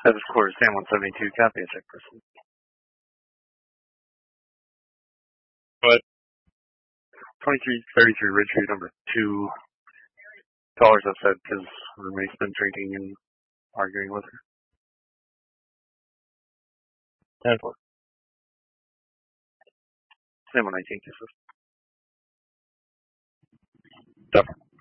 That is course Sam 172, copy a check person. But 2333 Ridgeview number 2. Caller's upset because roommate's been drinking and arguing with her. 10-4. Sam 119 kisses. Duffer.